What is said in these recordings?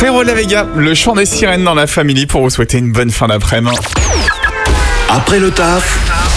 Frérot la Vega, le chant des sirènes dans la famille pour vous souhaiter une bonne fin d'après-midi. Après le taf,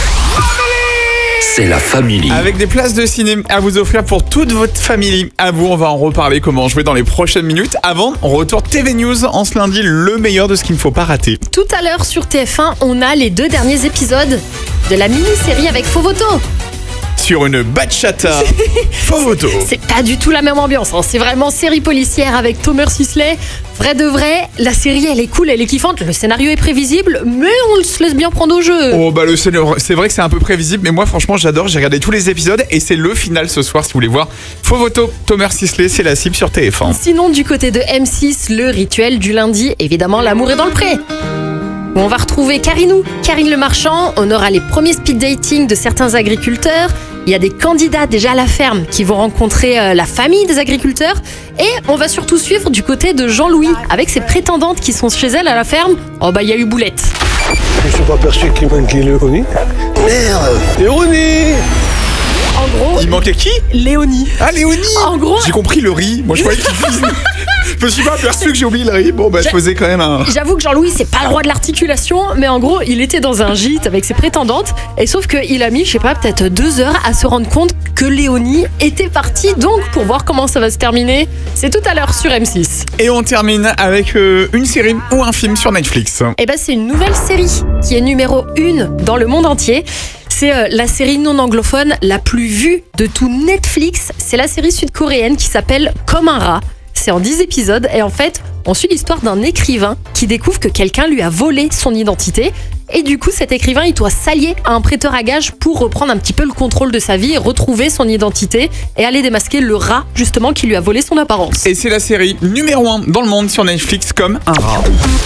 c'est la famille. Avec des places de ciné à vous offrir pour toute votre famille. À vous, on va en reparler comment jouer dans les prochaines minutes. Avant, on retourne TV News en ce lundi, le meilleur de ce qu'il ne faut pas rater. Tout à l'heure sur TF1, on a les 2 derniers épisodes de la mini-série avec Fovoto. Sur une bachata, Fovoto. C'est pas du tout la même ambiance, hein. C'est vraiment série policière avec Thomas Sisley. Vrai de vrai, la série elle est cool, elle est kiffante, le scénario est prévisible, mais on se laisse bien prendre au jeu. Oh bah c'est vrai que c'est un peu prévisible, mais moi franchement j'adore, j'ai regardé tous les épisodes et c'est le final ce soir si vous voulez voir. Fovoto, Thomas Sisley, c'est la cible sur TF1. Sinon du côté de M6, le rituel du lundi, évidemment l'amour est dans le pré. Où on va retrouver Karine Le Marchand, on aura les premiers speed dating de certains agriculteurs. Il y a des candidats déjà à la ferme qui vont rencontrer la famille des agriculteurs. Et on va surtout suivre du côté de Jean-Louis avec ses prétendantes qui sont chez elle à la ferme. Oh bah il y a eu boulette. Je suis pas perçu qu'il manquait Léonie. Merde, Léonie. En gros, Il manquait qui? Léonie. Ah Léonie. En gros, J'ai compris le riz, moi je croyais qu'il faisait... Je me suis pas aperçu que j'ai oublié le riz. Bon bah je faisais quand même un... j'avoue que Jean-Louis c'est pas le roi de l'articulation, mais en gros il était dans un gîte avec ses prétendantes et sauf qu'il a mis, je sais pas, peut-être 2 heures à se rendre compte que Léonie était partie. Donc pour voir comment ça va se terminer, c'est tout à l'heure sur M6. Et on termine avec une série ou un film sur Netflix. Et ben c'est une nouvelle série qui est numéro 1 dans le monde entier. C'est la série non anglophone la plus vue de tout Netflix. C'est la série sud-coréenne qui s'appelle Comme un rat. C'est en 10 épisodes et en fait, on suit l'histoire d'un écrivain qui découvre que quelqu'un lui a volé son identité. Et du coup, cet écrivain, il doit s'allier à un prêteur à gages pour reprendre un petit peu le contrôle de sa vie et retrouver son identité et aller démasquer le rat, justement, qui lui a volé son apparence. Et c'est la série numéro 1 dans le monde sur Netflix, Comme un rat.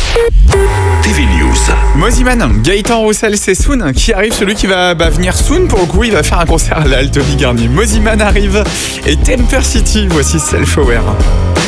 TV News. Moziman, Gaëtan Roussel, c'est Soon qui arrive, celui qui va venir soon pour le coup, il va faire un concert à la Halte Garnier. Moziman arrive et Temper City, voici Self Aware.